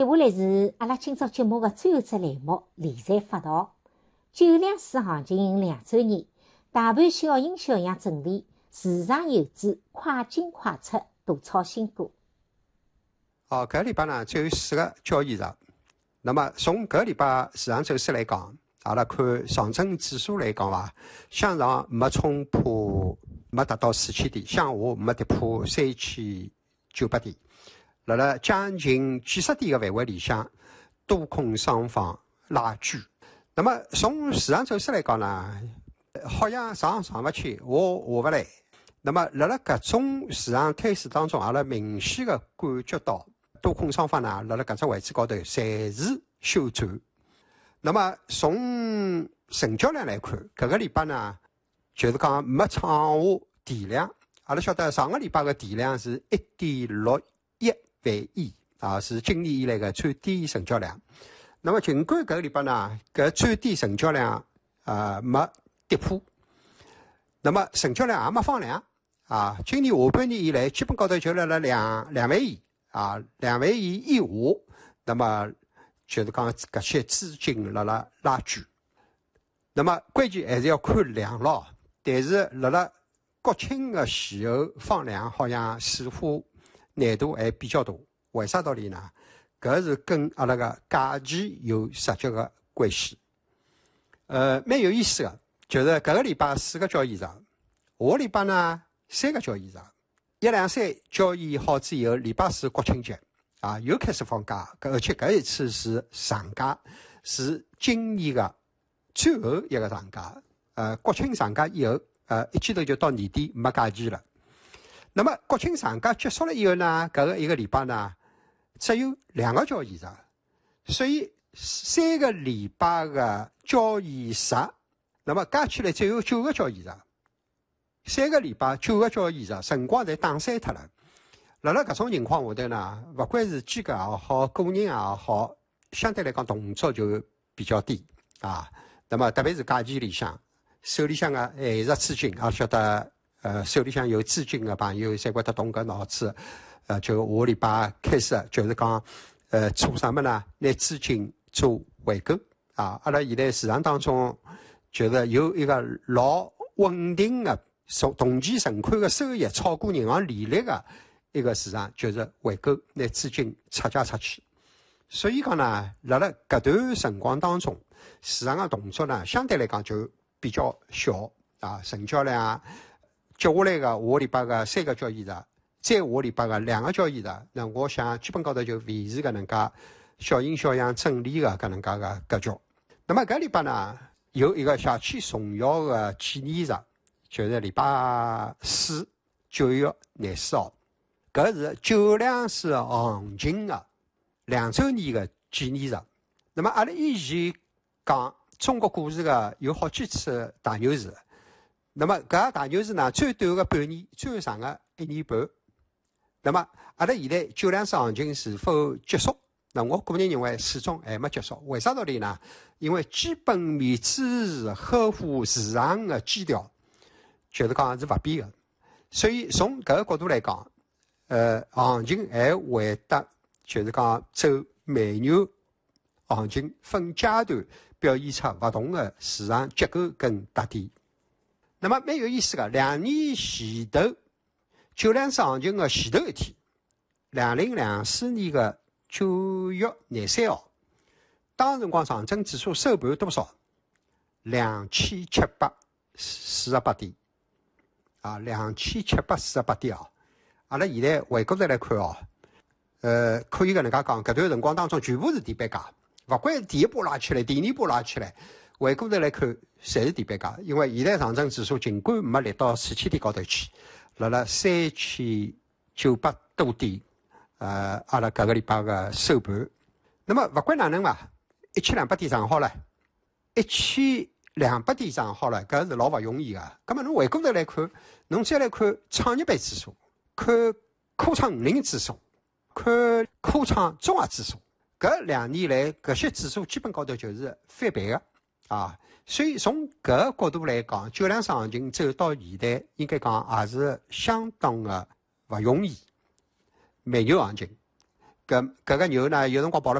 下来是阿拉今朝节目的最后一只栏目理财法道。9两市行情2周年，大盘小型小样整理，市场游资快进快出，大炒新股。 搿个礼拜呢，只有4个交易日。那么从搿个礼拜市场走势来讲，阿拉看上证指数来讲伐，向上没冲破，没达到4000点，向下没跌破3900点，辣将近几十点的范围里向，多空双方拉锯。那么从市场走势来讲呢，好像上勿去，下勿来。那么辣搿种市场态势当中，阿拉明显的感觉到多空双方呢，辣搿只位置高头侪是休战。那么从成交量来看，搿个礼拜呢，就是讲没创下电量。阿拉晓得上个礼拜的电量是1.61万亿啊，是今年以来的最低成交量。那么尽管搿个礼拜呢，搿最低成交量没跌破，那么成交量也没放量啊。今年下半年以来，基本高头就辣2万亿啊，2万亿以下。那么就是讲搿些资金辣拉锯。那么关键还是要看量咯。但是辣国庆的前后放量，好像似乎难度还比较大。为啥道理呢？搿是跟阿拉个价钱有直接的关系。蛮有意思的，就是搿个礼拜4个交易日，下个礼拜呢3个交易日，1、2、3交易好之以后，礼拜4国庆节啊，又开始放假。而且搿一次是长假，是今年的最后一个长假。国庆长假以后，一记头就到年底没假期了。那么国庆长假结束了以后呢，搿个一个礼拜呢，只有2个交易日，所以3个礼拜的交易日，那么加起来只有9个交易日。3个礼拜9个交易日，辰光侪打散脱了。辣搿种情况下头呢，勿管是机构也好，个人也好，相对来讲动作就比较低啊。那么特别是假期里向，手里向的闲着资金，也晓得手里向有资金的朋友侪会得动搿脑子。就下礼拜开始，就是讲，做啥么呢？拿资金做回购啊！阿拉现在市场当中，就是有一个老稳定的同期存款的收益超过银行利率的一个市场，就是回购，拿资金拆借出去。所以讲呢，辣搿段辰光当中，市场的动作呢，相对来讲就比较小啊，成交量接下来的下礼拜的3个交易日。再下礼拜的2个交易日，那我想基本高头就维持搿能介小型小样整理的搿能介个格局。那么搿礼拜呢，有一个下去重要的纪念日，就是礼拜4 9月24号，搿是9两市行情的2周年的纪念日。那么阿拉以前讲中国股市的有好几次大牛市，那么搿大牛市呢，最短的半年，最长的1年半。那么阿拉现在9两市行情是否结束？那我个人认为始终还没结束。为啥道理呢？因为基本面支持呵护市场的基调，就是讲是勿变的。所以从搿个角度来讲，行情还会得就是讲走慢牛行情，分阶段表现出勿同的市场结构跟特点。那么蛮有意思的，2年前头。9两市行情的前头一天，2024年的9月23号，当辰光上证指数收盘多少？2748点啊，2748点啊！阿拉现在回过头来看哦，可以搿能介讲，搿段辰光当中全部是底板价，勿管是第一波拉起来，第二波拉起来，回过头来看，侪是底板价。因为现在上证指数尽管没立到4000点高头去。辣3900多点，阿拉搿个礼拜的收盘。那么勿管哪能伐，1200点上好了，1200点上好了，搿是老勿容易个。葛末侬回过头来看，侬再来看创业板指数，看科创50指数，看科创综合指数，搿2年来搿些指数基本高头就是翻倍个啊。所以从搿个角度来讲，9两市行情走到现在，应该讲也是相当的勿容易。慢牛行情，搿个牛呢，有辰光跑了